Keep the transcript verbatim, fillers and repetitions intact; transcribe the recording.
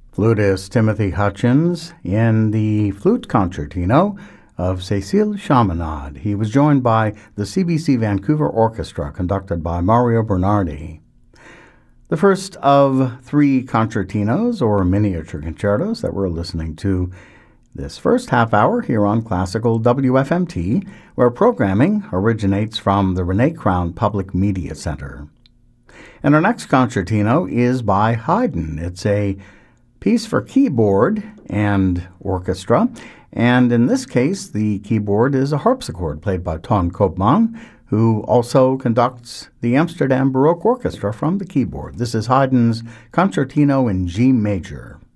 Flutist Timothy Hutchins in the flute concertino of Cécile Chaminade. He was joined by the C B C Vancouver Orchestra, conducted by Mario Bernardi. The first of three concertinos, or miniature concertos, that we're listening to this first half hour here on Classical W F M T, where programming originates from the Renee Crown Public Media Center. And our next concertino is by Haydn. It's a piece for keyboard and orchestra, and in this case, the keyboard is a harpsichord played by Ton Koopman, who also conducts the Amsterdam Baroque Orchestra from the keyboard. This is Haydn's Concertino in G major.